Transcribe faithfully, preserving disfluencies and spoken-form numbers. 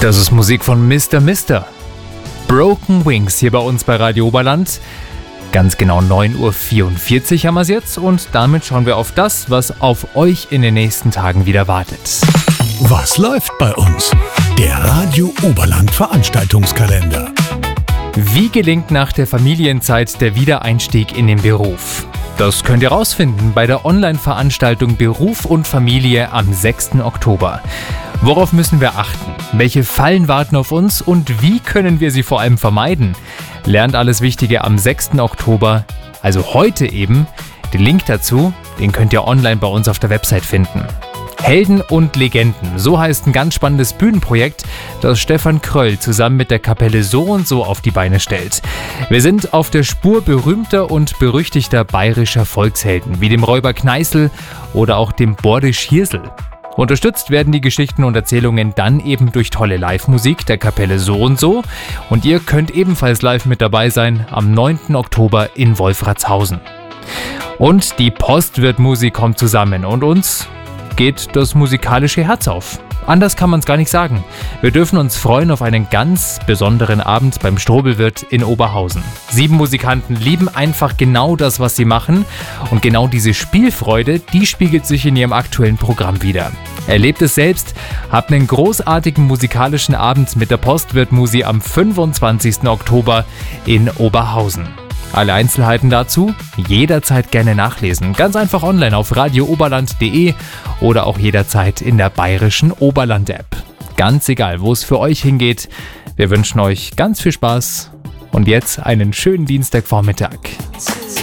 Das ist Musik von Mister Mister. Broken Wings hier bei uns bei Radio Oberland. Ganz genau neun Uhr vierundvierzig haben wir es jetzt und damit schauen wir auf das, was auf euch in den nächsten Tagen wieder wartet. Was läuft bei uns? Der Radio Oberland Veranstaltungskalender. Wie gelingt nach der Familienzeit der Wiedereinstieg in den Beruf? Das könnt ihr rausfinden bei der Online-Veranstaltung Beruf und Familie am sechsten Oktober. Worauf müssen wir achten? Welche Fallen warten auf uns und wie können wir sie vor allem vermeiden? Lernt alles Wichtige am sechsten Oktober, also heute eben. Den Link dazu, den könnt ihr online bei uns auf der Website finden. Helden und Legenden, so heißt ein ganz spannendes Bühnenprojekt, das Stefan Kröll zusammen mit der Kapelle So und So auf die Beine stellt. Wir sind auf der Spur berühmter und berüchtigter bayerischer Volkshelden, wie dem Räuber Kneißl oder auch dem Bordisch Hirsel. Unterstützt werden die Geschichten und Erzählungen dann eben durch tolle Live-Musik der Kapelle So und So. Und ihr könnt ebenfalls live mit dabei sein am neunten Oktober in Wolfratshausen. Und die Postwirtmusik kommt zusammen und uns geht das musikalische Herz auf. Anders kann man es gar nicht sagen. Wir dürfen uns freuen auf einen ganz besonderen Abend beim Strobelwirt in Oberhausen. Sieben Musikanten lieben einfach genau das, was sie machen. Und genau diese Spielfreude, die spiegelt sich in ihrem aktuellen Programm wider. Erlebt es selbst, habt einen großartigen musikalischen Abend mit der Postwirtmusik am fünfundzwanzigsten Oktober in Oberhausen. Alle Einzelheiten dazu jederzeit gerne nachlesen. Ganz einfach online auf radio oberland punkt de oder auch jederzeit in der bayerischen Oberland-App. Ganz egal, wo es für euch hingeht. Wir wünschen euch ganz viel Spaß und jetzt einen schönen Dienstagvormittag.